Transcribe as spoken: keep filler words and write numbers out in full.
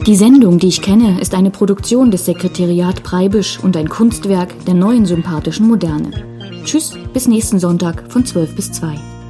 Die Sendung, die ich kenne, ist eine Produktion des Sekretariat Preibisch und ein Kunstwerk der neuen sympathischen Moderne. Tschüss, bis nächsten Sonntag von zwölf bis zwei.